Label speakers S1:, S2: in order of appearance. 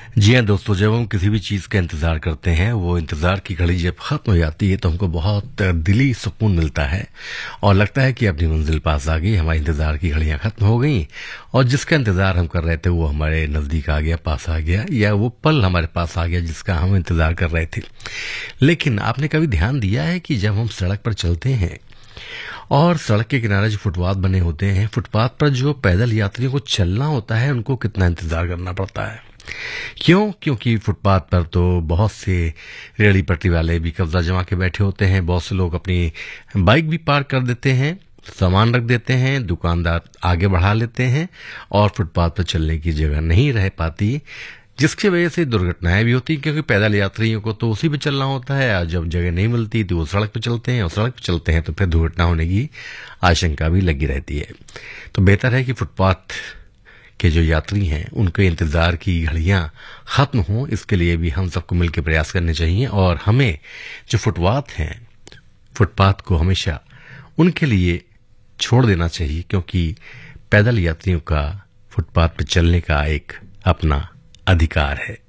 S1: जी हाँ दोस्तों, जब हम किसी भी चीज़ का इंतज़ार करते हैं, वो इंतज़ार की घड़ी जब ख़त्म हो जाती है तो हमको बहुत दिली सुकून मिलता है और लगता है कि अपनी मंजिल पास आ गई, हमारे इंतज़ार की घड़ियां ख़त्म हो गई और जिसका इंतज़ार हम कर रहे थे वो हमारे नज़दीक आ गया, पास आ गया, या वो पल हमारे पास आ गया जिसका हम इंतज़ार कर रहे थे। लेकिन आपने कभी ध्यान दिया है कि जब हम सड़क पर चलते हैं और सड़क के किनारे जो फुटपाथ बने होते हैं, फुटपाथ पर जो पैदल यात्रियों को चलना होता है उनको कितना इंतज़ार करना पड़ता है। क्योंकि फुटपाथ पर तो बहुत से रेहड़ी पटरी वाले भी कब्जा जमा के बैठे होते हैं, बहुत से लोग अपनी बाइक भी पार्क कर देते हैं, सामान रख देते हैं, दुकानदार आगे बढ़ा लेते हैं और फुटपाथ पर चलने की जगह नहीं रह पाती, जिसकी वजह से दुर्घटनाएं भी होती, क्योंकि पैदल यात्रियों को तो उसी पे चलना होता है और जब जगह नहीं मिलती तो वो सड़क पे चलते हैं और सड़क पे चलते हैं तो फिर दुर्घटना होने की आशंका भी लगी रहती है। तो बेहतर है कि फुटपाथ के जो यात्री हैं उनके इंतजार की घड़ियां खत्म हों, इसके लिए भी हम सबको मिलकर प्रयास करने चाहिए और हमें जो फुटपाथ को हमेशा उनके लिए छोड़ देना चाहिए, क्योंकि पैदल यात्रियों का फुटपाथ पर चलने का एक अपना अधिकार है।